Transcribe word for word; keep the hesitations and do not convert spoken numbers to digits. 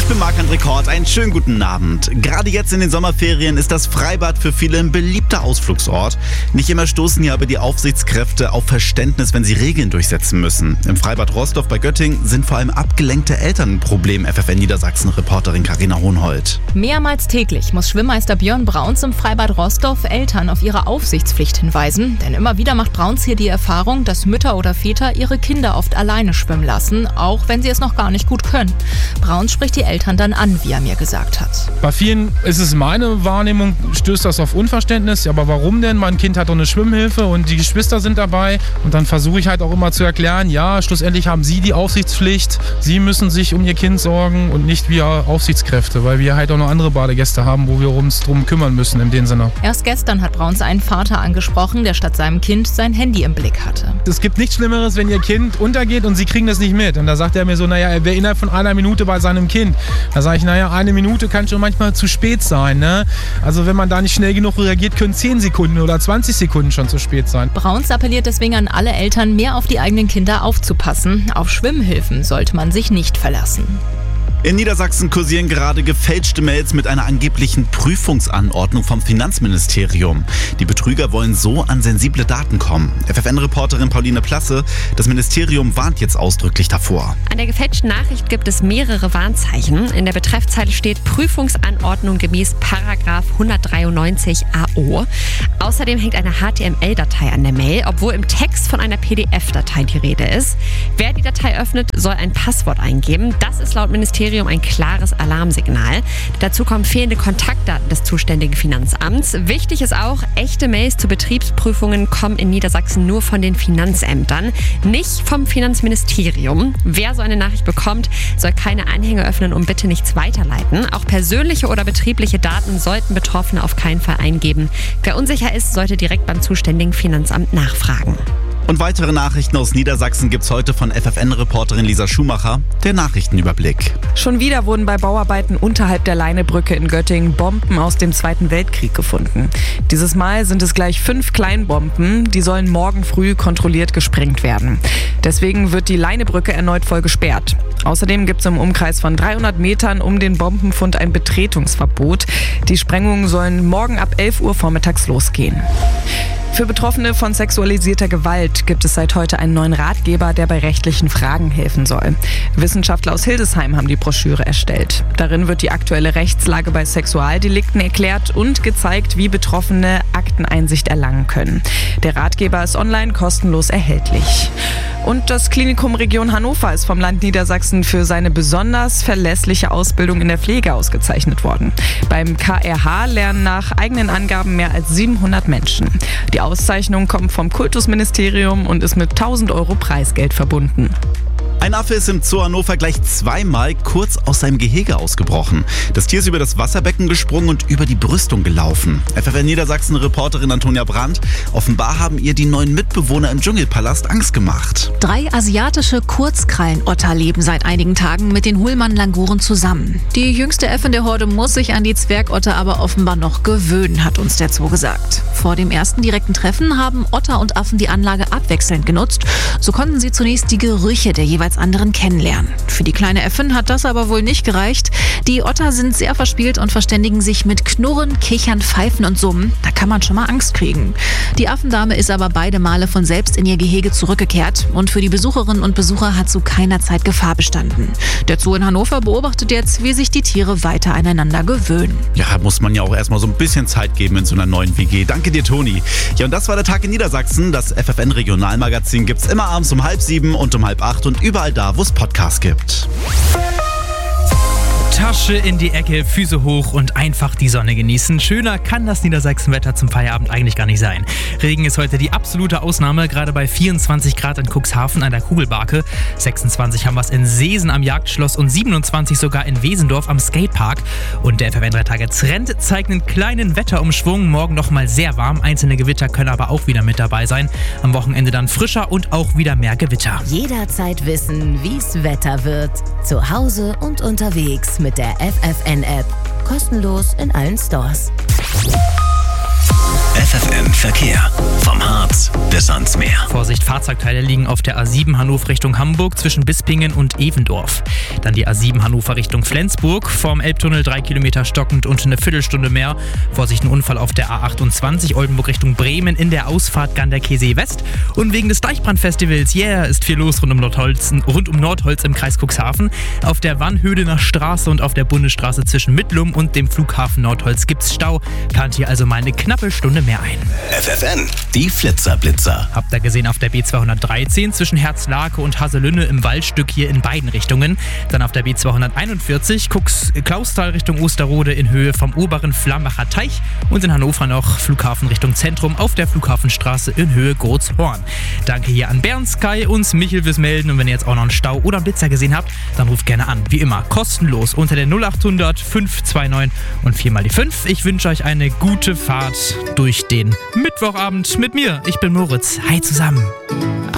bin Marc-André Kort, einen schönen guten Abend. Gerade jetzt in den Sommerferien ist das Freibad für viele ein beliebter Ausflugsort. Nicht immer stoßen ja aber die Aufsichtskräfte auf Verständnis, wenn sie Regeln durchsetzen müssen. Im Freibad Rostorf bei Göttingen sind vor allem abgelenkte Eltern ein Problem, F F N Niedersachsen-Reporterin Carina Hohenhold. Mehrmals täglich muss Schwimmmeister Björn Brauns im Freibad Rostorf Eltern auf ihre Aufsichtspflicht hinweisen. Denn immer wieder macht Brauns hier die Erfahrung, dass Mütter oder Väter ihre Kinder oft alleine schwimmen lassen, auch wenn sie es noch gar nicht gut können. Brauns spricht die Eltern dann an, wie er mir gesagt hat. Bei vielen ist es meine Wahrnehmung, stößt das auf Unverständnis. Aber warum denn? Mein Kind hat doch eine Schwimmhilfe und die Geschwister sind dabei. Und dann versuche ich halt auch immer zu erklären, ja, schlussendlich haben sie die Aufsichtspflicht. Sie müssen sich um ihr Kind sorgen und nicht wir Aufsichtskräfte, weil wir halt auch noch andere Badegäste haben, wo wir uns drum kümmern müssen in dem Sinne. Erst gestern hat Brauns einen Vater angesprochen, der statt seinem Kind sein Handy im Blick hatte. Es gibt nichts Schlimmeres, wenn ihr Kind untergeht und sie kriegen das nicht mit. Und da sagt er mir so, naja, er wäre innerhalb von einer Minute bei seinem Kind. Da sage ich, naja, eine Minute kann schon manchmal zu spät sein. Ne? Also wenn man da nicht schnell genug reagiert, können zehn Sekunden oder zwanzig Sekunden schon zu spät sein. Brauns appelliert deswegen an alle Eltern, mehr auf die eigenen Kinder aufzupassen. Auf Schwimmhilfen sollte man sich nicht verlassen. In Niedersachsen kursieren gerade gefälschte Mails mit einer angeblichen Prüfungsanordnung vom Finanzministerium. Die Betrüger wollen so an sensible Daten kommen. F F N-Reporterin Pauline Plasse, das Ministerium warnt jetzt ausdrücklich davor. An der gefälschten Nachricht gibt es mehrere Warnzeichen. In der Betreffzeile steht Prüfungsanordnung gemäß Paragraph hundertdreiundneunzig A O. Außerdem hängt eine H T M L-Datei an der Mail, obwohl im Text von einer P D F-Datei die Rede ist. Wer die Datei öffnet, soll ein Passwort eingeben. Das ist laut Ministerium ein klares Alarmsignal. Dazu kommen fehlende Kontaktdaten des zuständigen Finanzamts. Wichtig ist auch, echte Mails zu Betriebsprüfungen kommen in Niedersachsen nur von den Finanzämtern, nicht vom Finanzministerium. Wer so eine Nachricht bekommt, soll keine Anhänge öffnen und bitte nichts weiterleiten. Auch persönliche oder betriebliche Daten sollten Betroffene auf keinen Fall eingeben. Wer unsicher ist, sollte direkt beim zuständigen Finanzamt nachfragen. Und weitere Nachrichten aus Niedersachsen gibt's heute von F F N-Reporterin Lisa Schumacher, der Nachrichtenüberblick. Schon wieder wurden bei Bauarbeiten unterhalb der Leinebrücke in Göttingen Bomben aus dem Zweiten Weltkrieg gefunden. Dieses Mal sind es gleich fünf Kleinbomben, die sollen morgen früh kontrolliert gesprengt werden. Deswegen wird die Leinebrücke erneut voll gesperrt. Außerdem gibt es im Umkreis von dreihundert Metern um den Bombenfund ein Betretungsverbot. Die Sprengungen sollen morgen ab elf Uhr vormittags losgehen. Für Betroffene von sexualisierter Gewalt gibt es seit heute einen neuen Ratgeber, der bei rechtlichen Fragen helfen soll. Wissenschaftler aus Hildesheim haben die Broschüre erstellt. Darin wird die aktuelle Rechtslage bei Sexualdelikten erklärt und gezeigt, wie Betroffene Akteneinsicht erlangen können. Der Ratgeber ist online kostenlos erhältlich. Und das Klinikum Region Hannover ist vom Land Niedersachsen für seine besonders verlässliche Ausbildung in der Pflege ausgezeichnet worden. Beim K R H lernen nach eigenen Angaben mehr als siebenhundert Menschen. Die Auszeichnung kommt vom Kultusministerium und ist mit tausend Euro Preisgeld verbunden. Ein Affe ist im Zoo Hannover gleich zweimal kurz aus seinem Gehege ausgebrochen. Das Tier ist über das Wasserbecken gesprungen und über die Brüstung gelaufen. F F N Niedersachsen-Reporterin Antonia Brandt. Offenbar haben ihr die neuen Mitbewohner im Dschungelpalast Angst gemacht. Drei asiatische Kurzkrallenotter leben seit einigen Tagen mit den Hullmann-Languren zusammen. Die jüngste Äffin der Horde muss sich an die Zwergotter aber offenbar noch gewöhnen, hat uns der Zoo gesagt. Vor dem ersten direkten Treffen haben Otter und Affen die Anlage abwechselnd genutzt. So konnten sie zunächst die Gerüche der jeweils anderen kennenlernen. Für die kleine Äffin hat das aber wohl nicht gereicht. Die Otter sind sehr verspielt und verständigen sich mit Knurren, Kichern, Pfeifen und Summen. Da kann man schon mal Angst kriegen. Die Affendame ist aber beide Male von selbst in ihr Gehege zurückgekehrt und für die Besucherinnen und Besucher hat zu keiner Zeit Gefahr bestanden. Der Zoo in Hannover beobachtet jetzt, wie sich die Tiere weiter aneinander gewöhnen. Ja, muss man ja auch erstmal so ein bisschen Zeit geben in so einer neuen W G. Danke dir, Toni. Ja, und das war der Tag in Niedersachsen. Das F F N-Regionalmagazin gibt's immer abends um halb sieben und um halb acht und überall da, wo es Podcasts gibt. Tasche in die Ecke, Füße hoch und einfach die Sonne genießen. Schöner kann das Niedersachsenwetter zum Feierabend eigentlich gar nicht sein. Regen ist heute die absolute Ausnahme, gerade bei vierundzwanzig Grad in Cuxhaven an der Kugelbarke. sechsundzwanzig haben wir es in Seesen am Jagdschloss und siebenundzwanzig sogar in Wesendorf am Skatepark. Und der F F N drei Tage Trend zeigt einen kleinen Wetterumschwung. Morgen noch mal sehr warm. Einzelne Gewitter können aber auch wieder mit dabei sein. Am Wochenende dann frischer und auch wieder mehr Gewitter. Jederzeit wissen, wie's Wetter wird. Zu Hause und unterwegs mit der F F N-App. Kostenlos in allen Stores. F F N Verkehr. Vom Harz bis ans Meer. Vorsicht, Fahrzeugteile liegen auf der A sieben Hannover Richtung Hamburg zwischen Bispingen und Evendorf. Dann die A sieben Hannover Richtung Flensburg, vorm Elbtunnel drei Kilometer stockend und eine Viertelstunde mehr. Vorsicht, ein Unfall auf der A achtundzwanzig Oldenburg Richtung Bremen in der Ausfahrt Ganderkesee West. Und wegen des Deichbrandfestivals, yeah, ist viel los rund um Nordholz, rund um Nordholz im Kreis Cuxhaven. Auf der Wannhöhlener Straße und auf der Bundesstraße zwischen Mittlum und dem Flughafen Nordholz gibt's Stau. Plant hier also mal eine knappe Stunde mehr ein. F F N, die Flitzerblitzer. Habt ihr gesehen auf der B zweihundertdreizehn zwischen Herzlake und Haselünne im Waldstück hier in beiden Richtungen. Dann auf der B zweihunderteinundvierzig Kux, Klausthal Richtung Osterode in Höhe vom oberen Flambacher Teich und in Hannover noch Flughafen Richtung Zentrum auf der Flughafenstraße in Höhe Großhorn. Danke hier an Bernd, Sky und Michel fürs Melden und wenn ihr jetzt auch noch einen Stau oder einen Blitzer gesehen habt, dann ruft gerne an. Wie immer, kostenlos unter der null achthundert fünf zwei neun und vier mal die fünf. Ich wünsche euch eine gute Fahrt durch den Mittwochabend mit mir. Ich bin Moritz. Hi zusammen.